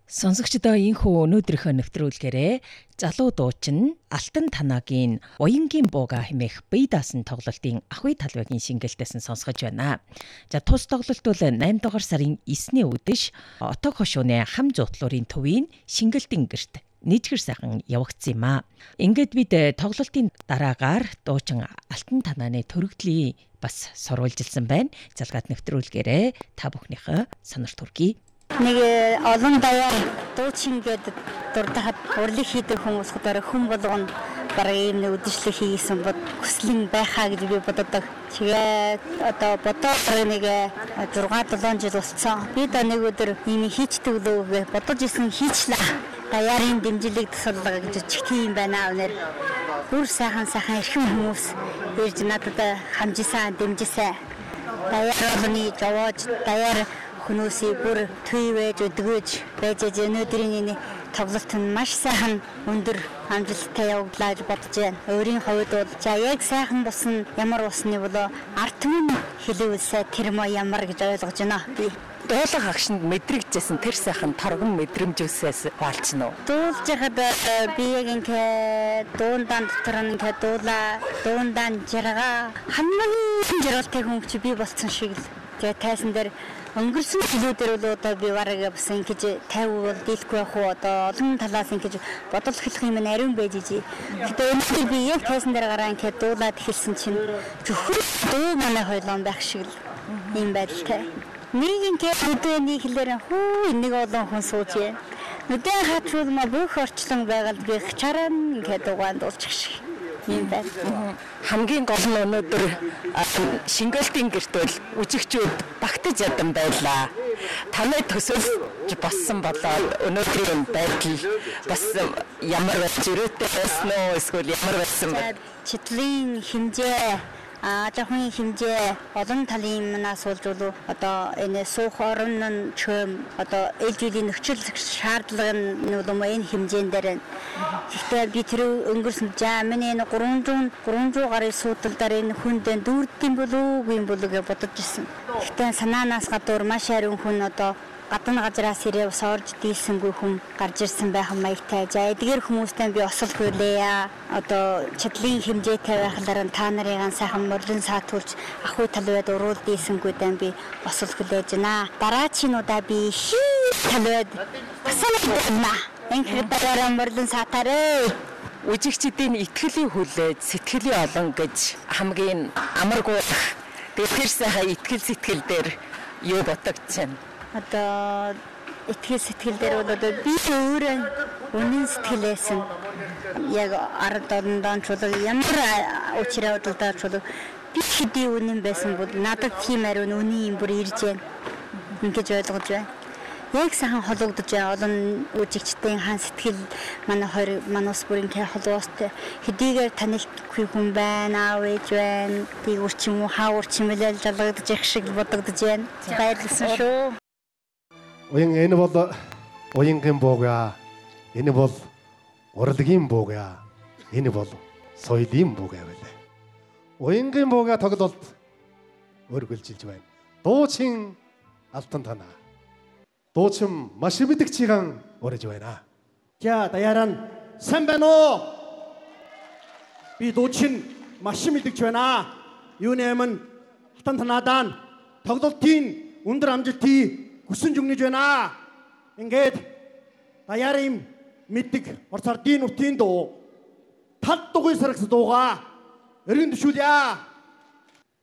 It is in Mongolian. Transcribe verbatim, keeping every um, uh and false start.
Сонсогчдоо энхүү өнөөдрийнхөө нэвтрүүлгээрээ залуу дуучин Алтан Танагийн Уянгийн бууга хэмээх бие даасан тоглолтын ахуй талбайгийн шингэлтээс нь сонсгож байна. За тус тоглолт бол найман дугаар сарын эсний үдэш Отог хошууны хам зуудлуурын төвийн шингэлтэн гэрт нийцгэр сайхан явагдсан юм а. Ингээд бид тоглолтын дараагаар дуучин Алтан Танааны төрөгдлийн бас сурвалжилсан байна. Залгаад нэвтрүүлгээрээ та бүхнийхээ сонирт хүргэе. Нэг олон даяар дуучин гэдэг дурдахад урлаг хийдэг хүмүүс хөтөр хүн болгоно бараг ийм нэг үдэшлэг хийсэн бод хүслэн байхаа гэж би боддог. Тэгээ одоо бодоод нэг шесть семь жил болсон. Би да нэг өдөр ийм хийчдэг лөө бодож исэн хийчлээ. Даяарын дэмжлэг тусалгаа гэж чихтэй юм байна өнөр. Бүр сайхан сайхан эрхэм хүмүүс ирж надад хамжисан дэмжсэн. Даяарны жавж даяар хүмүүсийг бүр төвөөж өдгөөж байж өнөөдрийн энэ тоглолт нь маш сайхан өндөр амжилттай явуулаа гэж бодож байна. Өөрийн хувьд бол за яг сайхан болсон ямар усны болоо арт түмэн хэлээвсэ тэр мо ямар гэж ойлгож байна. Би дуулах агшинд мэдрэгжсэн тэр сайхан торгон мэдрэмжөөсөөс хаалцна уу? Дуулж хаад би яг ингээ дуундаан дотор ингээ дуулаа, дуундаан жаргаа хамгийн жаргалтай хүн чи би болсон шиг л. Тэгээ тайсан дээр өнгөрсөн жилүүдээр бол одоо би бараг бас ингэж тайвуу бол дийлэхгүй байх уу одоо олон талаас ингэж бодол хэлэх юм ариун байж ижи. Гэтэ өнөөдөр би яг тайсан дээр гараа ингэ дуулаад эхэлсэн чинь зөвхөн дуу манай хойлон байх шиг л юм байдалтай. Нэг ингэ өдөөний хэлээр хүү нэг олон хүн сууж байна. Өдөө хатвал ма бүх орчлон байгаад би чараа ингэ дуугаан дуулчих шиг. Хамгийн гол нь өнөөдөр шингэлтийн гэрт бол үжигчүүд багтаж ядан байлаа. Таны төсөөлж боссон болоод өнөөдрийн байдал бас ямар байж ирээтэй байсан уу эсвэл ямар байсан бэ? Читлийн хэмжээ а жоохон хэмжээ олон талын юмнаас болж болов одоо энэ суух орон нь чөм одоо ээлжийн нөхцөл шаардлага нь юм энэ хэмжээнд дээр. Гэхдээ би тэр өнгөрсөн за миний энэ гурван зуун гаруй суудалдаар энэ хүнд дүүрдэм болов уу юм болов гэж бодож ирсэн. Гэхдээ санаанаас гадуур маш ариун хүн одоо гадна газраас ирээ ус орж дийлсэнгүй хүн гарч ирсэн байх маягтай. За эдгээр хүмүүстэй би осолгүй лээ. Одоо чадлын хэмжээтэй байхлаар та нарын сайхан морлон саатуулж ахуй талбайд уруул дийлсэнгүйдээ би осолгүй лээж байна. Дараачнуудаа би талбайд асуулна. Энэхээр дараа морлон саатаарэ. Үжигчдийн итгэлийн хүлээж сэтгэлийн олон гэж хамгийн амаргүй тэр сайхан итгэл сэтгэл дээр юу бодогдож байна? Одоо итгэл сэтгэл дээр бол одоо би өөрөө үнэн сэтгэлээс нь яг ард орндон ч бол ямар учраа удаа ч бол би хэдий үнэн байсан бол надад тийм ариун үнэн юм бүр ирж байна. Ингэж ойлгож байна. Яг сайхан хологдож байна. Олон үжигчдийн хаан сэтгэл манай хоёр манус бүрийн тэ холоостой хэдийгээр танихгүй хүн байна, аав ээж байна. Би үрчим үү, хаа үрчим мэлэл жалгагдаж их шиг бодогдож байна. Баярлалаа шүү. Уян энэ бол уянгийн бууга. Энэ бол урлагийн бууга. Энэ бол соёлын бууга байлаа. Уянгийн бууга тоглолт өргөлжилж байна. Дуучин Алтан Танаа. Дуучин маш мэддэг чиган ураж байна. За даяаран сайн байна уу? Би дуучин маш мэддэг байна. Юу нэмэн Алтан Танаадaan тоглолтын өндөр амжилтыг хүсэн жүгнэж байна. Ингээд даяарын мэддэг орц ардын нутгийн дуу тал дугуй сарагс дууга өргөн төшүүлье.